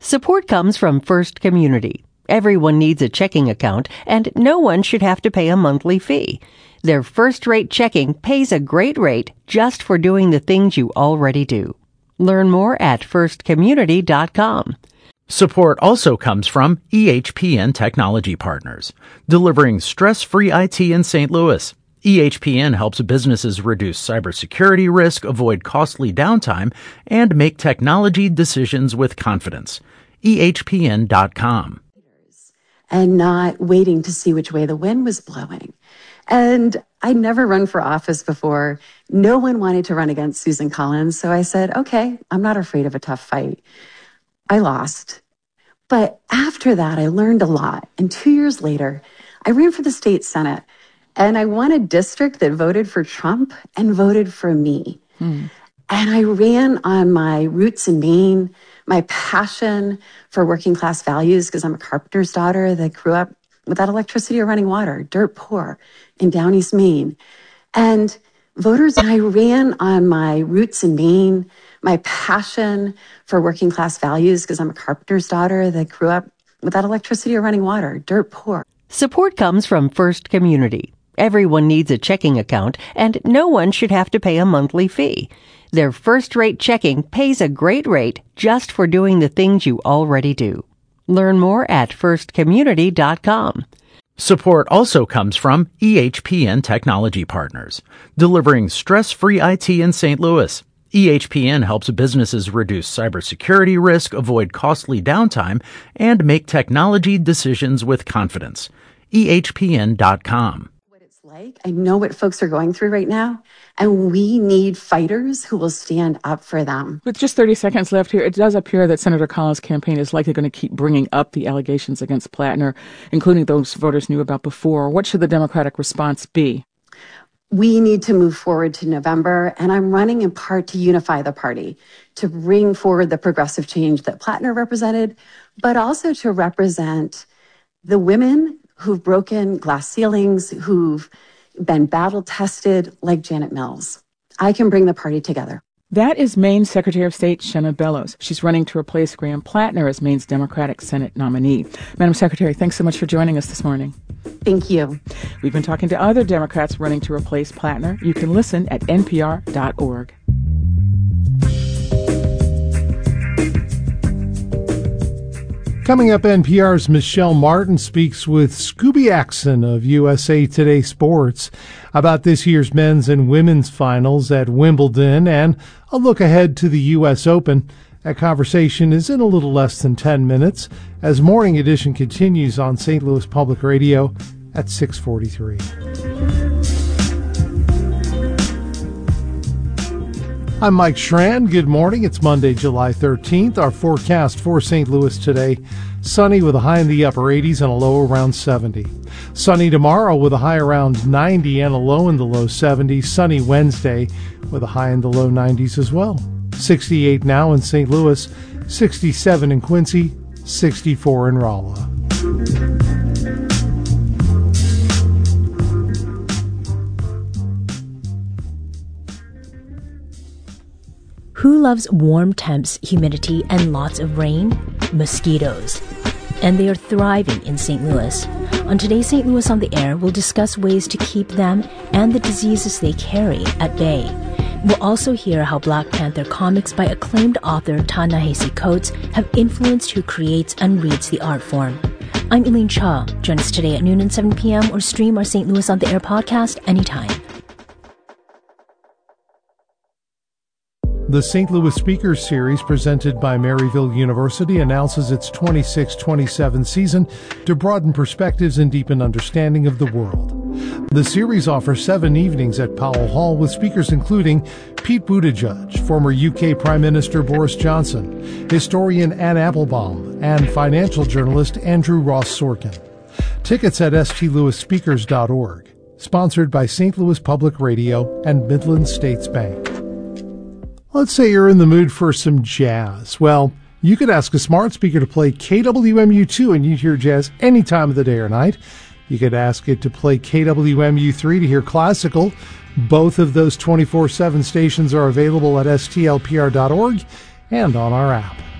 Support comes from First Community. Everyone needs a checking account, and no one should have to pay a monthly fee. Their first-rate checking pays a great rate just for doing the things you already do. Learn more at firstcommunity.com. Support also comes from EHPN Technology Partners, delivering stress-free IT in St. Louis. EHPN helps businesses reduce cybersecurity risk, avoid costly downtime, and make technology decisions with confidence. EHPN.com. And not waiting to see which way the wind was blowing. And I'd never run for office before. No one wanted to run against Susan Collins. So I said, okay, I'm not afraid of a tough fight. I lost. But after that, I learned a lot. And 2 years later, I ran for the state Senate. And I won a district that voted for Trump and voted for me. And I ran on my roots in Maine, my passion for working class values, because I'm a carpenter's daughter that grew up without electricity or running water, dirt poor in Down East Maine. And I ran on my roots in Maine, my passion for working class values, because I'm a carpenter's daughter that grew up without electricity or running water, dirt poor. Support comes from First Community. Everyone needs a checking account, and no one should have to pay a monthly fee. Their first-rate checking pays a great rate just for doing the things you already do. Learn more at firstcommunity.com. Support also comes from EHPN Technology Partners, delivering stress-free IT in St. Louis. EHPN helps businesses reduce cybersecurity risk, avoid costly downtime, and make technology decisions with confidence. EHPN.com. I know what folks are going through right now, and we need fighters who will stand up for them. With just 30 seconds left here, it does appear that Senator Collins' campaign is likely going to keep bringing up the allegations against Plattner, including those voters knew about before. What should the Democratic response be? We need to move forward to November, and I'm running in part to unify the party, to bring forward the progressive change that Plattner represented, but also to represent the women who've broken glass ceilings, who've been battle-tested like Janet Mills. I can bring the party together. That is Maine Secretary of State Shenna Bellows. She's running to replace Graham Plattner as Maine's Democratic Senate nominee. Madam Secretary, thanks so much for joining us this morning. Thank you. We've been talking to other Democrats running to replace Plattner. You can listen at npr.org. Coming up, NPR's Michelle Martin speaks with Scooby Axon of USA Today Sports about this year's men's and women's finals at Wimbledon and a look ahead to the U.S. Open. That conversation is in a little less than 10 minutes as Morning Edition continues on St. Louis Public Radio at 6:43. I'm Mike Schran. Good morning. It's Monday, July 13th. Our forecast for St. Louis today, sunny with a high in the upper 80s and a low around 70. Sunny tomorrow with a high around 90 and a low in the low 70s. Sunny Wednesday with a high in the low 90s as well. 68 now in St. Louis, 67 in Quincy, 64 in Rolla. Who loves warm temps, humidity, and lots of rain? Mosquitoes. And they are thriving in St. Louis. On today's St. Louis on the Air, we'll discuss ways to keep them and the diseases they carry at bay. We'll also hear how Black Panther comics by acclaimed author Ta-Nehisi Coates have influenced who creates and reads the art form. I'm Elaine Cha. Join us today at noon and 7 p.m. or stream our St. Louis on the Air podcast anytime. The St. Louis Speakers Series, presented by Maryville University, announces its 26-27 season to broaden perspectives and deepen understanding of the world. The series offers 7 evenings at Powell Hall with speakers including Pete Buttigieg, former UK Prime Minister Boris Johnson, historian Anne Applebaum, and financial journalist Andrew Ross Sorkin. Tickets at stlouisspeakers.org. Sponsored by St. Louis Public Radio and Midland States Bank. Let's say you're in the mood for some jazz. Well, you could ask a smart speaker to play KWMU2 and you'd hear jazz any time of the day or night. You could ask it to play KWMU3 to hear classical. Both of those 24/7 stations are available at stlpr.org and on our app.